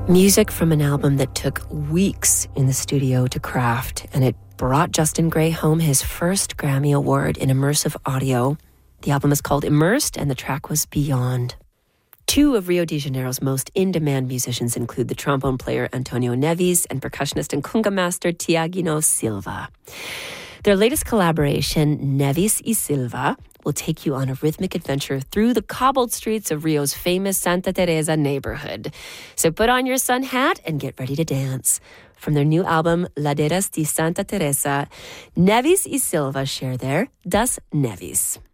Music from an album that took weeks in the studio to craft, and it brought Justin Gray home his first Grammy Award in immersive audio. The album is called Immersed, and the track was Beyond. Two of Rio de Janeiro's most in-demand musicians include the trombone player Antonio Neves and percussionist and conga master Tiaguinho Silva. Their latest collaboration, Neves y Silva, will take you on a rhythmic adventure through the cobbled streets of Rio's famous Santa Teresa neighborhood. So put on your sun hat and get ready to dance. From their new album, Laderas de Santa Teresa, Neves y Silva share their Das Neves.